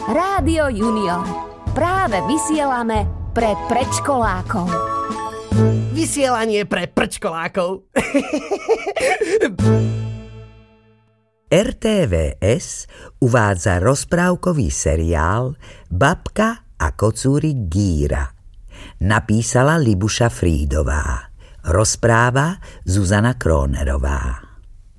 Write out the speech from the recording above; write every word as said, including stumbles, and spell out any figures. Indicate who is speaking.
Speaker 1: Rádio Junior. Práve vysielame pre predškolákov.
Speaker 2: Vysielanie pre prčkolákov.
Speaker 3: er té vé es uvádza rozprávkový seriál Babka a kocúrik Gíra. Napísala Libuša Frídová. Rozpráva Zuzana Krónerová.